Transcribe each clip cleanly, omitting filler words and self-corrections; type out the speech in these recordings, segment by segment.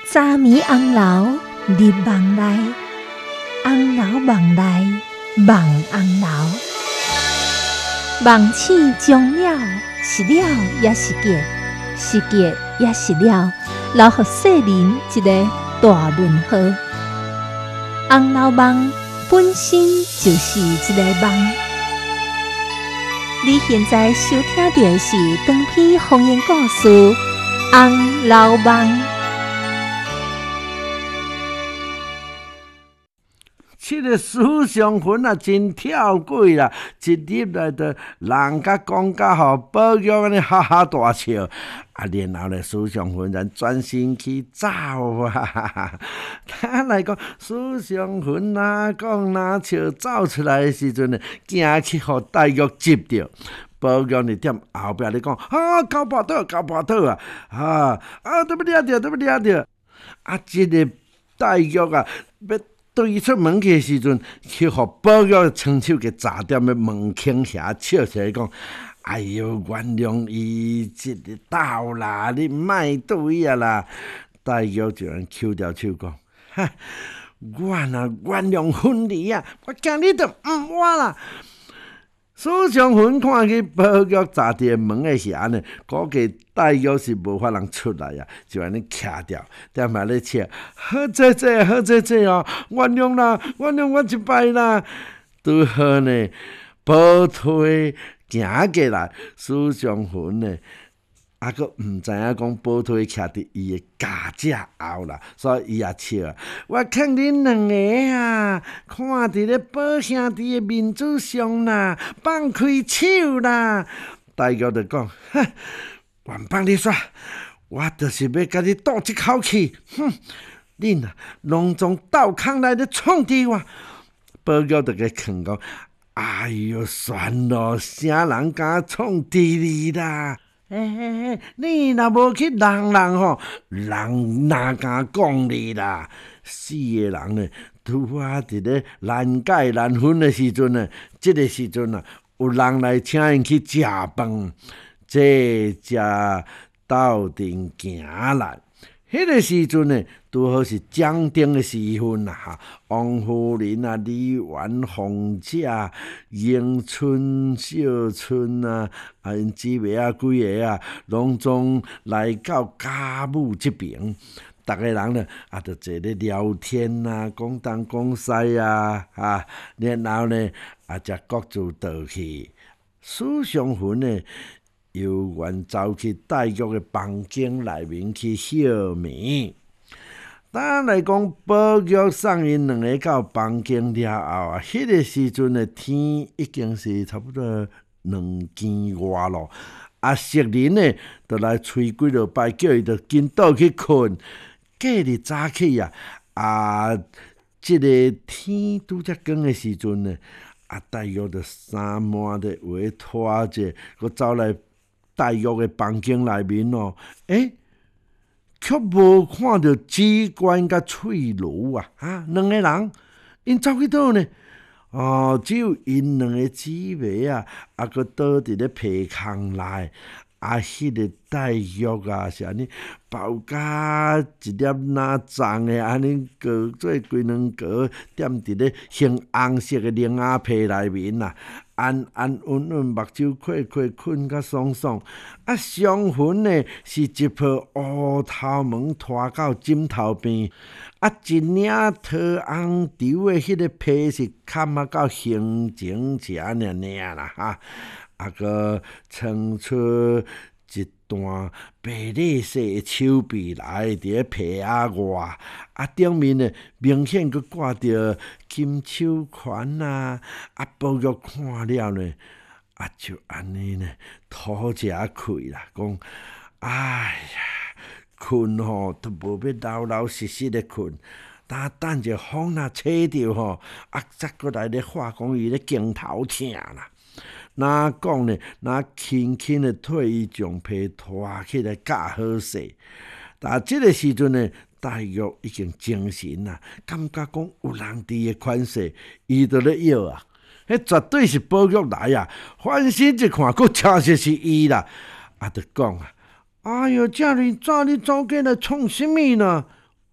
早暝红楼入梦内，红楼梦内梦红楼。梦醒终了，是了也是结，是结也是了，留予世人一个大问号。红楼梦本身就是一个梦。你现在收听到的是长篇方言故事《红楼梦》。 这个史上魂啊，真跳鬼啦！一入来就人甲讲甲吼，宝玉安尼哈哈大笑，然后咧史上魂人转身去走啊！他来讲史上魂哪讲哪笑走出来的时阵呢，惊去互黛玉接着。宝玉呢，踮后壁咧讲交跋倒啊！都要掠着！这个黛玉啊，要对出门去的时阵，去互宝玉双手给砸踮咧门倾遐笑起来讲：“哎哟，原谅伊这个斗啦，你莫对啊啦！”黛玉就安抽条手讲：“哈，我若原谅分离啊，我惊你就毋活啦。”史上魂看去宝玉砸伫门的遐呢，估计黛玉是无法通出来啊，就安尼徛掉，踮下咧笑，好姐姐哦，原谅我一摆啦。拄好呢，宝推行过来，史上魂呢，阁毋知影讲宝推徛伫伊的脚趾后啦，所以伊也笑啊。我看恁两个啊，看伫咧宝兄弟的面子上啦，放开手啦。黛玉就讲：“原放你煞，我就是要甲你斗一口气。恁啊，拢从斗空内咧创治我。”宝玉就甲劝讲：“哎哟，算咯，啥人敢创治你啦？”你若无去人吼，人哪敢讲你啦？死个人呢，拄啊伫咧难解难分的时阵呢，这个时阵啊，有人来请因去食饭，这食斗阵行来。迄个时阵呢，拄好是将定的时分啦，王夫人啊、李纨、凤姐、迎春、小春啊，因姊妹啊几个啊，拢总来到家母这边。逐个人呢，就坐咧聊天啊，讲东讲西啊，然后呢，才各自倒去。史上魂呢，又愿走去黛玉的房间内面去歇眠。当来讲，宝玉送因两个到房间了后迄个时阵的天已经是差不多2更外咯。淑人呢，就来催几落摆，叫伊就紧倒去困。隔日早起这个天拄则光的时阵呢，黛玉就衫满的话拖者，佮走来黛玉的房间内面哦，却无看到紫娟甲翠如两个人，因走去倒呢？只有因两个姊妹佮倒伫咧被炕内。迄个黛玉是安尼包甲一粒哪脏的，安尼过做规两格，踮伫咧红红色的灵仔被内面啦，安安稳稳，目睭闭闭，困甲爽爽。上魂呢是一泡乌头毛拖到枕头边，一领桃红绸的迄个被是砍到胸前遮尔啦个撑出一段白里色的手臂来伫咧被外，顶面呢明显佫挂着金手环宝玉看了呢，就安尼呢吐一下气啦，讲哎呀，困吼都无要老老实实的困。等者风若吹着吼，再过来咧话讲伊咧肩头疼啦。哪讲呢？哪轻轻的替伊将被拖起来，较好势。但这个时阵呢，黛玉已经精神啦，感觉讲有人伫的款式，伊就咧摇迄绝对是宝玉来翻身一看，佫确实是伊啦。就讲哎哟，这哩早你走过来创什么呢？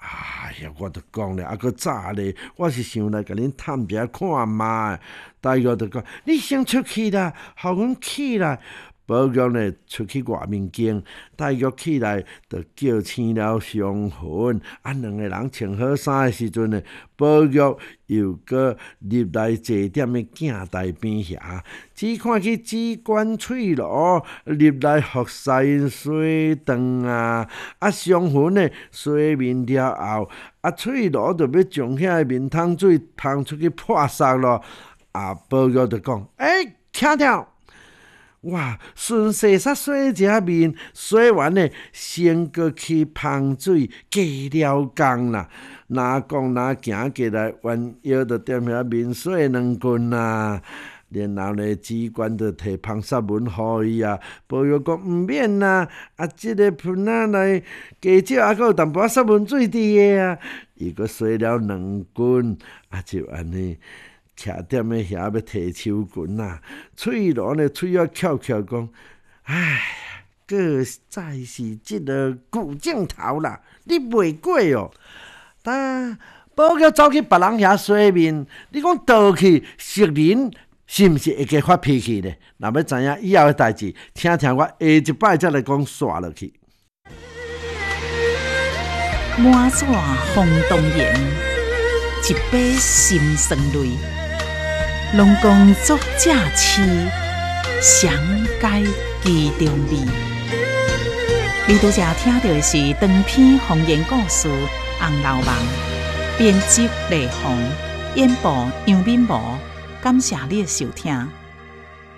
哎呀，我著讲咧，搁早咧，我是想来甲恁探一下看嘛。大约著讲，你先出去啦，互阮起来。宝玉呢出去外面见，大约起来就叫醒了香魂。两个人穿好衫的时阵呢，宝玉又搁入来坐点的镜台边遐，只看去机关翠罗入来服侍洗肠啊！香魂呢洗面了后，翠罗就要将遐面汤水喷出去破杀咯。宝玉就讲：听听。哇！顺势煞洗一面，洗完呢，先过去芳水，加了工啦。哪讲哪行过来，弯腰就踮遐面洗2棍啦。然后呢，机关就摕芳砂文互伊啊。宝玉讲毋免啦，即个盆仔内加少还佫有淡薄仔砂文水伫个啊。伊佫洗了2棍，就安尼。徛踮咧遐要摕手棍啊，翠罗呢嘴啊翘翘讲：哎，个再是即个古镜头啦，你袂过哦。但宝玉走去别人遐洗面，你讲倒去熟人是毋是会加发脾气呢？若要知影以后的代志，听听我下一摆才来讲煞落去。 满纸红东岩，一杯心酸泪。龙宫作者痴，详解其中味。你拄则听到的是长篇方言故事《红楼梦》，编辑雷鸿，演播杨敏模。感谢你的收听。